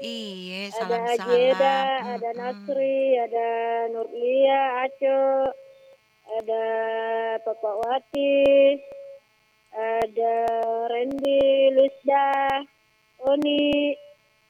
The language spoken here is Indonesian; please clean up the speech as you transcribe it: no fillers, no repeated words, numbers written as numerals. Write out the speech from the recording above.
Iya, Ada salam-salam, Ajeda, ada mhm. Nasri, ada Nurlia, Aco, ada Papa Wati, ada Randy, Lisda, Oni,